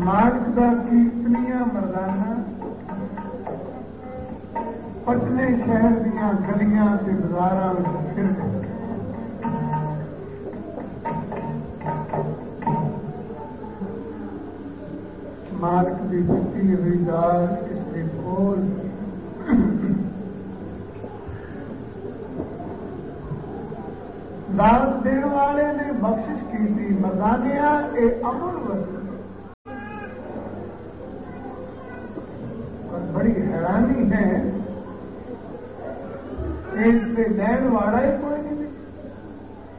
मालिक दा कीर्तनिया मरदाना पटने शहर दियां गलियां ते बाजारां विच फिर मालिक की दिती हुई दाल इसके कोल दाल देने वाले ने बख्शिश की थी मरदानिया ए अमल वस्तु। और बड़ी हैरानी है कि इससे लैन वाला ही कोई